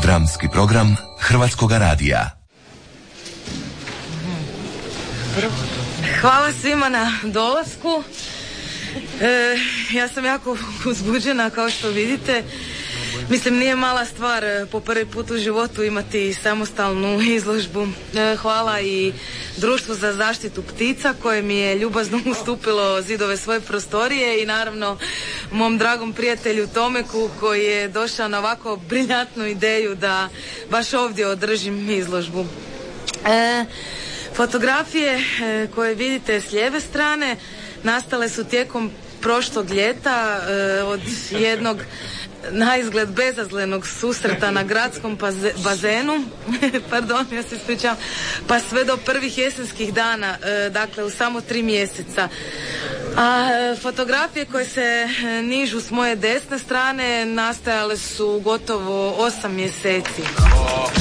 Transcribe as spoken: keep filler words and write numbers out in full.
Dramski program Hrvatskoga radija. Hvala svima na dolasku. E, ja sam jako uzbuđena, kao što vidite. Mislim, nije mala stvar po prvi put u životu imati samostalnu izložbu. E, hvala i Društvu za zaštitu ptica koje mi je ljubazno ustupilo zidove svoje prostorije i naravno mom dragom prijatelju Tomeku koji je došao na ovako briljantnu ideju da baš ovdje održim izložbu. E, fotografije e, koje vidite s lijeve strane nastale su tijekom prošlog ljeta e, od jednog na izgled bezazlenog susreta na gradskom paze, bazenu, pardon, ja se ispričavam, pa sve do prvih jesenskih dana, e, dakle u samo tri mjeseca. A e, fotografije koje se e, nižu s moje desne strane nastajale su gotovo osam mjeseci.